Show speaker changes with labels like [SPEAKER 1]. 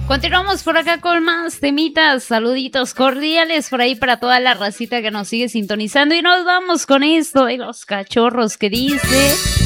[SPEAKER 1] Continuamos por acá con más temitas, saluditos cordiales por ahí para toda la racita que nos sigue sintonizando y nos vamos con esto de los cachorros que dice...